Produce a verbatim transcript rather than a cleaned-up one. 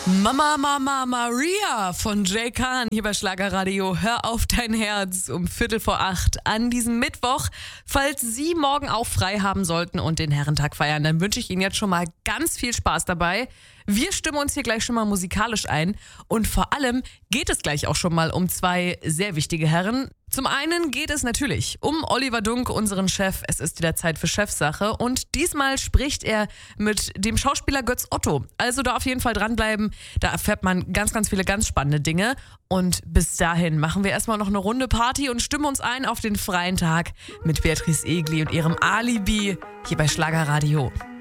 Mama, Mama, Maria von Jay Khan hier bei Schlagerradio. Hör auf dein Herz um Viertel vor acht an diesem Mittwoch. Falls Sie morgen auch frei haben sollten und den Herrentag feiern, dann wünsche ich Ihnen jetzt schon mal ganz viel Spaß dabei. Wir stimmen uns hier gleich schon mal musikalisch ein und vor allem geht es gleich auch schon mal um zwei sehr wichtige Herren. Zum einen geht es natürlich um Oliver Dunk, unseren Chef. Es ist wieder Zeit für Chefsache und diesmal spricht er mit dem Schauspieler Götz Otto. Also da auf jeden Fall dranbleiben, da erfährt man ganz, ganz viele ganz spannende Dinge. Und bis dahin machen wir erstmal noch eine Runde Party und stimmen uns ein auf den freien Tag mit Beatrice Egli und ihrem Alibi hier bei Schlagerradio.